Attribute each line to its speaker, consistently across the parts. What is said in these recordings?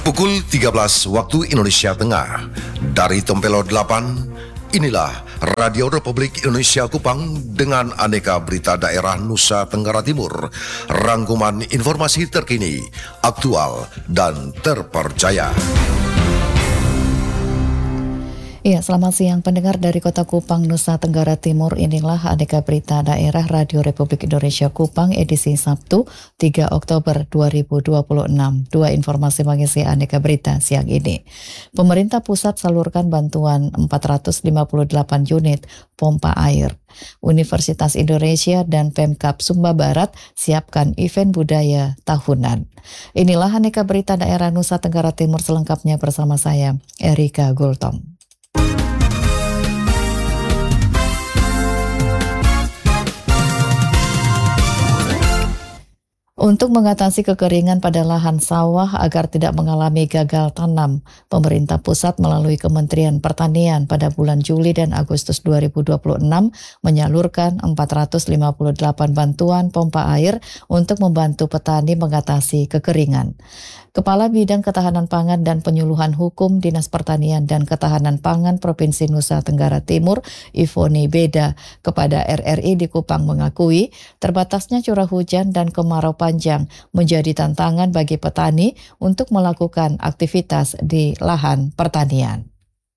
Speaker 1: Pukul 13 waktu Indonesia Tengah. Dari Tempelo 8, inilah Radio Republik Indonesia Kupang dengan aneka berita daerah Nusa Tenggara Timur. Rangkuman informasi terkini, aktual, dan terpercaya.
Speaker 2: Iya, selamat siang pendengar dari Kota Kupang, Nusa Tenggara Timur. Inilah aneka berita daerah Radio Republik Indonesia Kupang edisi Sabtu 3 Oktober 2026. Dua informasi mengisi aneka berita siang ini. Pemerintah pusat salurkan bantuan 458 unit pompa air. Universitas Indonesia dan Pemkab Sumba Barat siapkan event budaya tahunan. Inilah aneka berita daerah Nusa Tenggara Timur selengkapnya bersama saya, Erika Gultom. Untuk mengatasi kekeringan pada lahan sawah agar tidak mengalami gagal tanam, pemerintah pusat melalui Kementerian Pertanian pada bulan Juli dan Agustus 2026 menyalurkan 458 bantuan pompa air untuk membantu petani mengatasi kekeringan. Kepala Bidang Ketahanan Pangan dan Penyuluhan Hukum Dinas Pertanian dan Ketahanan Pangan Provinsi Nusa Tenggara Timur, Ivoni Beda, kepada RRI di Kupang mengakui terbatasnya curah hujan dan kemarau panjang menjadi tantangan bagi petani untuk melakukan aktivitas di lahan pertanian.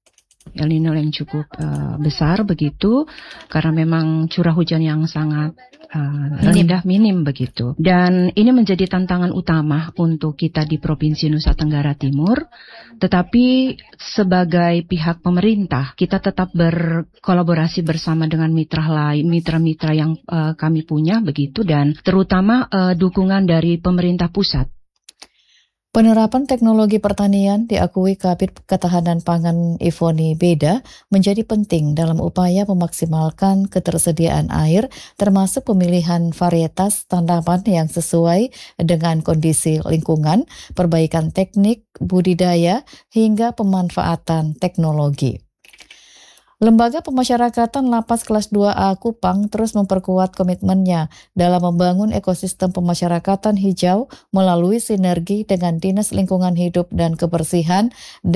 Speaker 3: El Nino yang cukup besar begitu, karena memang curah hujan yang sangat rendah, minim begitu. Dan ini menjadi tantangan utama untuk kita di Provinsi Nusa Tenggara Timur. Tetapi sebagai pihak pemerintah, kita tetap berkolaborasi bersama dengan mitra-mitra yang kami punya begitu, dan terutama dukungan dari pemerintah pusat.
Speaker 2: Penerapan teknologi pertanian diakui Kabid Ketahanan Pangan Ivoni Beda menjadi penting dalam upaya memaksimalkan ketersediaan air, termasuk pemilihan varietas tanaman yang sesuai dengan kondisi lingkungan, perbaikan teknik budidaya, hingga pemanfaatan teknologi. Lembaga Pemasyarakatan Lapas Kelas 2A Kupang terus memperkuat komitmennya dalam membangun ekosistem pemasyarakatan hijau melalui sinergi dengan Dinas Lingkungan Hidup dan Kebersihan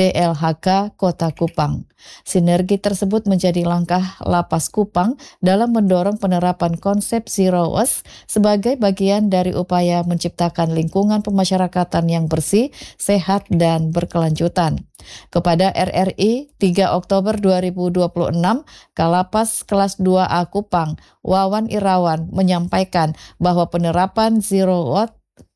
Speaker 2: DLHK Kota Kupang. Sinergi tersebut menjadi langkah Lapas Kupang dalam mendorong penerapan konsep Zero Waste sebagai bagian dari upaya menciptakan lingkungan pemasyarakatan yang bersih, sehat, dan berkelanjutan. Kepada RRI 3 Oktober 2026, Kalapas Kelas 2A Kupang, Wawan Irawan, menyampaikan bahwa penerapan Zero Waste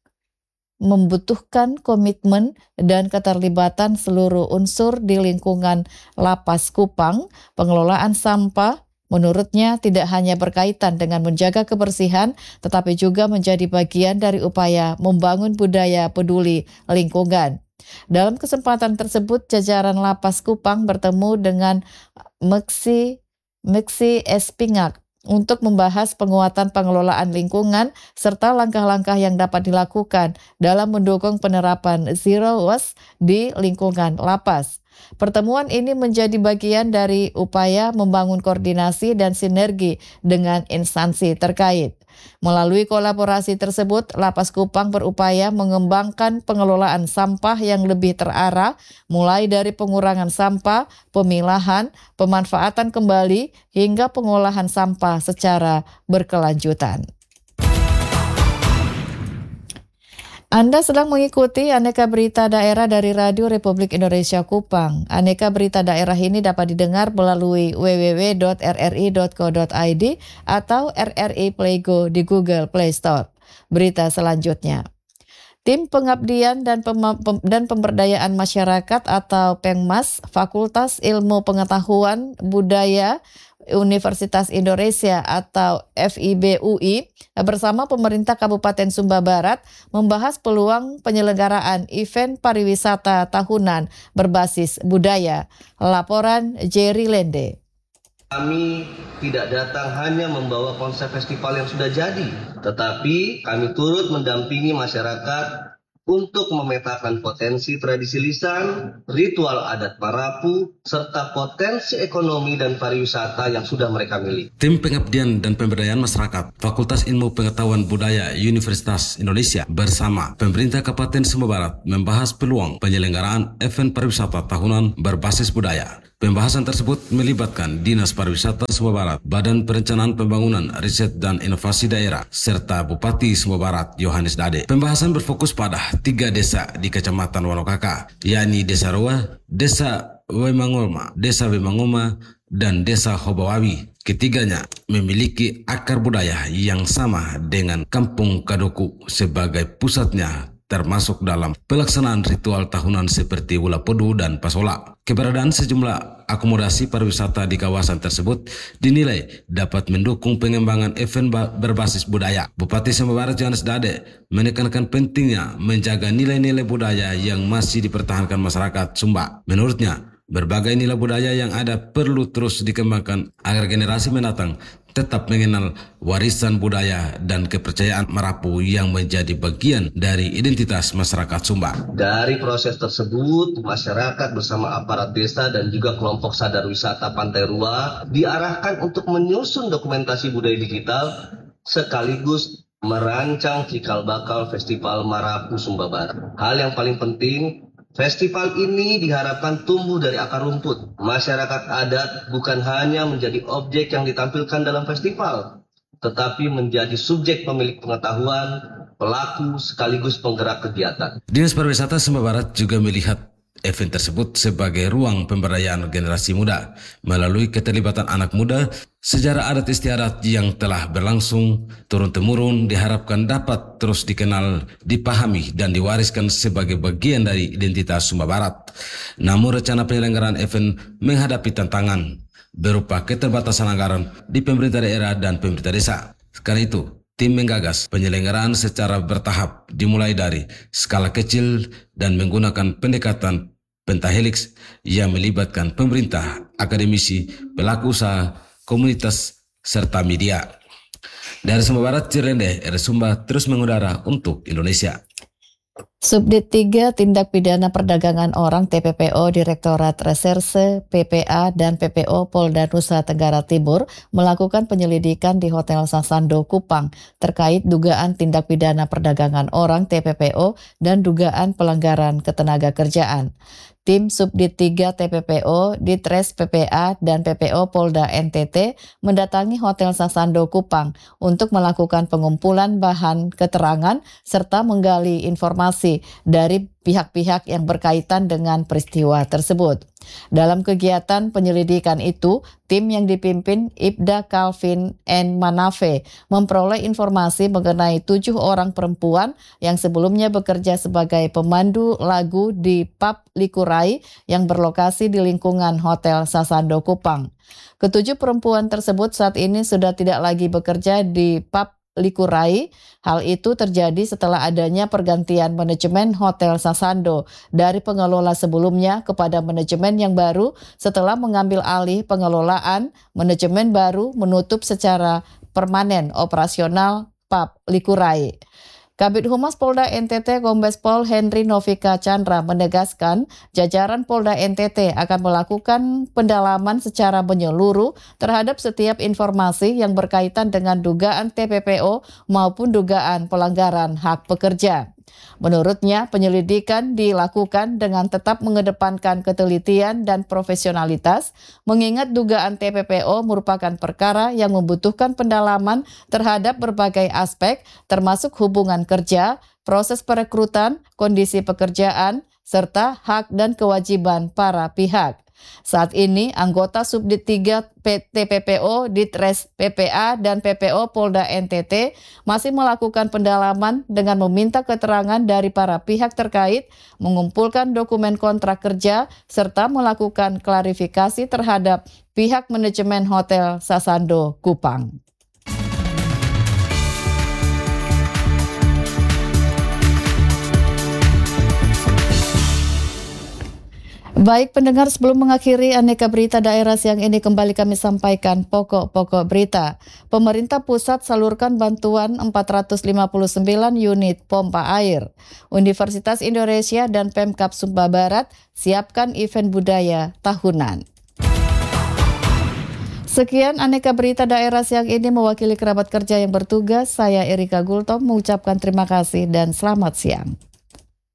Speaker 2: membutuhkan komitmen dan keterlibatan seluruh unsur di lingkungan Lapas Kupang. Pengelolaan sampah menurutnya tidak hanya berkaitan dengan menjaga kebersihan, tetapi juga menjadi bagian dari upaya membangun budaya peduli lingkungan. Dalam kesempatan tersebut, jajaran Lapas Kupang bertemu dengan Meksi Espingak untuk membahas penguatan pengelolaan lingkungan serta langkah-langkah yang dapat dilakukan dalam mendukung penerapan Zero Waste di lingkungan lapas. Pertemuan ini menjadi bagian dari upaya membangun koordinasi dan sinergi dengan instansi terkait. Melalui kolaborasi tersebut, Lapas Kupang berupaya mengembangkan pengelolaan sampah yang lebih terarah, mulai dari pengurangan sampah, pemilahan, pemanfaatan kembali, hingga pengolahan sampah secara berkelanjutan. Anda sedang mengikuti aneka berita daerah dari Radio Republik Indonesia Kupang. Aneka berita daerah ini dapat didengar melalui www.rri.co.id atau RRI Playgo di Google Play Store. Berita selanjutnya. Tim Pengabdian dan Pemberdayaan Masyarakat atau Pengmas, Fakultas Ilmu Pengetahuan Budaya Universitas Indonesia atau FIB-UI bersama pemerintah Kabupaten Sumba Barat membahas peluang penyelenggaraan event pariwisata tahunan berbasis budaya. Laporan Jerry Lende.
Speaker 4: Kami tidak datang hanya membawa konsep festival yang sudah jadi, tetapi kami turut mendampingi masyarakat untuk memetakan potensi tradisi lisan, ritual adat Marapu, serta potensi ekonomi dan pariwisata yang sudah mereka miliki.
Speaker 5: Tim Pengabdian dan Pemberdayaan Masyarakat Fakultas Ilmu Pengetahuan Budaya Universitas Indonesia bersama pemerintah Kabupaten Sumba Barat membahas peluang penyelenggaraan event pariwisata tahunan berbasis budaya. Pembahasan tersebut melibatkan Dinas Pariwisata Sumba Barat, Badan Perencanaan Pembangunan, Riset dan Inovasi Daerah, serta Bupati Sumba Barat Yohanes Dade. Pembahasan berfokus pada 3 desa di Kecamatan Wanokaka, yakni Desa Roa, Desa Wemangoma, dan Desa Hobawawi. Ketiganya memiliki akar budaya yang sama dengan Kampung Kadoku sebagai pusatnya, termasuk dalam pelaksanaan ritual tahunan seperti Wula Podu dan Pasola. Keberadaan sejumlah akomodasi pariwisata di kawasan tersebut dinilai dapat mendukung pengembangan event berbasis budaya. Bupati Sumba Barat Yohanes Dade menekankan pentingnya menjaga nilai-nilai budaya yang masih dipertahankan masyarakat Sumba. Menurutnya, berbagai nilai budaya yang ada perlu terus dikembangkan agar generasi mendatang tetap mengenal warisan budaya dan kepercayaan Marapu yang menjadi bagian dari identitas masyarakat Sumba.
Speaker 4: Dari proses tersebut, masyarakat bersama aparat desa dan juga kelompok sadar wisata Pantai Rua diarahkan untuk menyusun dokumentasi budaya digital sekaligus merancang cikal bakal Festival Marapu Sumba Barat. Hal yang paling penting, festival ini diharapkan tumbuh dari akar rumput. Masyarakat adat bukan hanya menjadi objek yang ditampilkan dalam festival, tetapi menjadi subjek pemilik pengetahuan, pelaku sekaligus penggerak kegiatan.
Speaker 5: Dinas Pariwisata Sumba Barat juga melihat event tersebut sebagai ruang pemberdayaan generasi muda melalui keterlibatan anak muda. Sejarah adat istiadat yang telah berlangsung turun-temurun diharapkan dapat terus dikenal, dipahami, dan diwariskan sebagai bagian dari identitas Sumba Barat. Namun rencana penyelenggaraan event menghadapi tantangan berupa keterbatasan anggaran di pemerintah daerah dan pemerintah desa. Karena itu, tim menggagas penyelenggaraan secara bertahap dimulai dari skala kecil dan menggunakan pendekatan pentahelix yang melibatkan pemerintah, akademisi, pelaku usaha, komunitas, serta media. Dari Sumba Barat, Cirende, Sumba terus mengudara untuk Indonesia.
Speaker 2: Subdit 3 Tindak Pidana Perdagangan Orang TPPO Direktorat Reserse PPA dan PPO Polda Nusa Tenggara Timur melakukan penyelidikan di Hotel Sasando Kupang terkait dugaan tindak pidana perdagangan orang TPPO dan dugaan pelanggaran ketenaga kerjaan. Tim Subdit 3 TPPO, Ditres PPA, dan PPO Polda NTT mendatangi Hotel Sasando Kupang untuk melakukan pengumpulan bahan keterangan serta menggali informasi dari pihak-pihak yang berkaitan dengan peristiwa tersebut. Dalam kegiatan penyelidikan itu, tim yang dipimpin Ibda Calvin N. Manafe memperoleh informasi mengenai 7 orang perempuan yang sebelumnya bekerja sebagai pemandu lagu di pub Likurai yang berlokasi di lingkungan Hotel Sasando Kupang. Ketujuh perempuan tersebut saat ini sudah tidak lagi bekerja di pub Likurai. Hal itu terjadi setelah adanya pergantian manajemen Hotel Sasando dari pengelola sebelumnya kepada manajemen yang baru. Setelah mengambil alih pengelolaan, manajemen baru menutup secara permanen operasional pub Likurai. Kabid Humas Polda NTT Kombes Pol Henry Novika Chandra menegaskan jajaran Polda NTT akan melakukan pendalaman secara menyeluruh terhadap setiap informasi yang berkaitan dengan dugaan TPPO maupun dugaan pelanggaran hak pekerja. Menurutnya, penyelidikan dilakukan dengan tetap mengedepankan ketelitian dan profesionalitas, mengingat dugaan TPPO merupakan perkara yang membutuhkan pendalaman terhadap berbagai aspek, termasuk hubungan kerja, proses perekrutan, kondisi pekerjaan, serta hak dan kewajiban para pihak. Saat ini, anggota Subdit 3 TPPO, Ditres PPA, dan PPO Polda NTT masih melakukan pendalaman dengan meminta keterangan dari para pihak terkait, mengumpulkan dokumen kontrak kerja, serta melakukan klarifikasi terhadap pihak manajemen Hotel Sasando Kupang. Baik pendengar, sebelum mengakhiri aneka berita daerah siang ini, kembali kami sampaikan pokok-pokok berita. Pemerintah pusat salurkan bantuan 459 unit pompa air. Universitas Indonesia dan Pemkab Sumba Barat siapkan event budaya tahunan. Sekian aneka berita daerah siang ini, mewakili kerabat kerja yang bertugas, saya Erika Gultom mengucapkan terima kasih dan selamat siang.